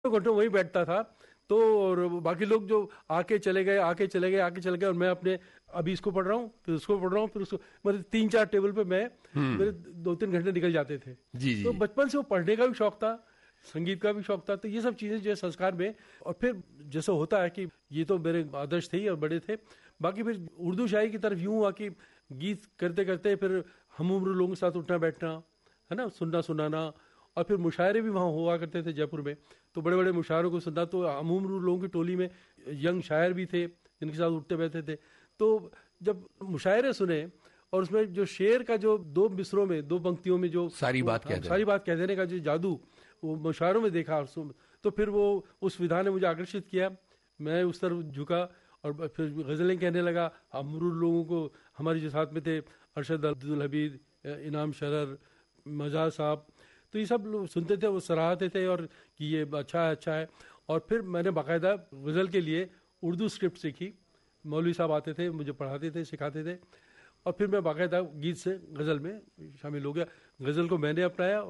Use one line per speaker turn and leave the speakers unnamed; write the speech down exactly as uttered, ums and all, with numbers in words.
घंटों वहीं बैठता था। तो और बाकी लोग जो आके चले गए आके चले गए आके चले गए और मैं अपने अभी इसको पढ़ रहा हूँ फिर उसको पढ़ रहा हूँ फिर उसको, मतलब तीन चार टेबल पे मैं मेरे दो तीन घंटे निकल जाते थे।
जी जी
तो बचपन से वो पढ़ने का भी शौक था, संगीत का भी शौक था। तो ये सब चीजें जो है संस्कार में, और फिर जैसा होता है कि ये तो मेरे आदर्श थे ही और बड़े थे। बाकी फिर उर्दू शायरी की तरफ यूं हुआ कि गीत करते करते फिर हम उम्र लोगों के साथ उठना बैठना, है ना, सुनना सुनाना। और फिर मुशायरे भी वहाँ हुआ करते थे जयपुर में, तो बड़े बड़े मुशायरों को सुनना। तो हम उम्र लोगों की टोली में यंग शायर भी थे जिनके साथ उठते बैठते थे। तो जब मुशायरे सुने और उसमें जो शेर का जो दो मिसरों में दो पंक्तियों में जो
सारी बात कह
हाँ,
देना।
सारी बात कह देने का जो जादू वो मुशायरों में देखा, और सुन- तो फिर वो उस विधा ने मुझे आकर्षित किया। मैं उस तरफ झुका और फिर गज़लें कहने लगा। अमरूर लोगों को हमारे जो साथ में थे अरशद अब्दुल हमीद, इनाम शरर, मजाज साहब, तो ये सब लोग सुनते थे, वो सराहते थे और कि ये अच्छा है अच्छा है। और फिर मैंने बाकायदा गज़ल के लिए उर्दू स्क्रिप्ट सीखी। मौलवी साहब आते थे, मुझे पढ़ाते थे, सिखाते थे, और फिर मैं बाकायदा गीत से गज़ल में शामिल हो गया। गज़ल को मैंने अपनाया।